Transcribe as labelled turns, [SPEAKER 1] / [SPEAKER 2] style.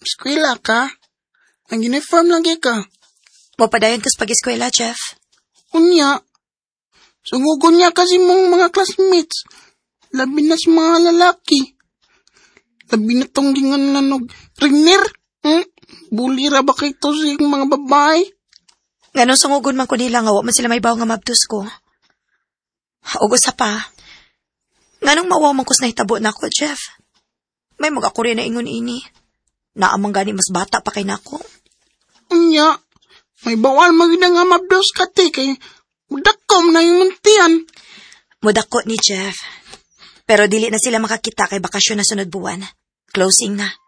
[SPEAKER 1] Eskwela ka? Ang uniform lang ka.
[SPEAKER 2] Mapadayon ko sa pag-eskwela, Jeff.
[SPEAKER 1] Unya. Sungugon niya kasi mong mga classmates. Labi na sa mga lalaki. Labi na tong gingan na Riner? Bulira ba kayo to sa mga babae?
[SPEAKER 2] Ganun sungugon man ko nila nga, man sila may baw nga mabdus ko. Ugos sa pa. Nganong mawaw man ko sa nahitabo na ako, Jeff? May mag-ako rin na ingon ini. Naamang gani mas bata pa kay nako.
[SPEAKER 1] Unya, may bawal magina nga mabdos ka te kay mudakom na yung muntian.
[SPEAKER 2] Mudako ni Jeff. Pero dili na sila makakita kay bakasyon na sunod buwan. Closing na.